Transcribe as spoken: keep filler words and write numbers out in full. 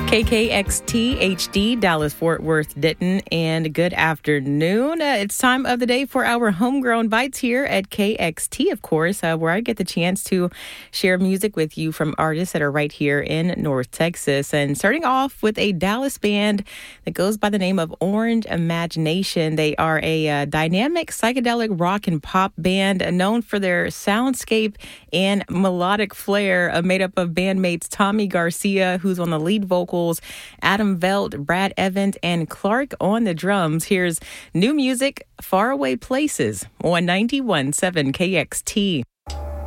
K K X T H D, Dallas, Fort Worth, Denton, and good afternoon. Uh, it's time of the day for our Homegrown Bites here at K X T, of course, uh, where I get the chance to share music with you from artists that are right here in North Texas. And starting off with a Dallas band that goes by the name of Orange Imagination. They are a uh, dynamic psychedelic rock and pop band uh, known for their soundscape and melodic flair, uh, made up of bandmates Tommy Garcia, who's on the lead vocals, Adam Velt, Brad Evans, and Clark on the drums. Here's new music, Faraway Places, on ninety-one point seven K X T.